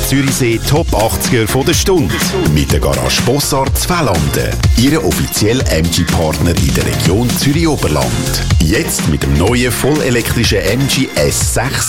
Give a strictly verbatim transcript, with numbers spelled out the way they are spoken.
Zürichsee Top achtziger von der Stunde. Mit der Garage Bossart Zfälanden. Ihre offizielle M G-Partner in der Region Zürich-Oberland. Jetzt mit dem neuen vollelektrischen M G S sechs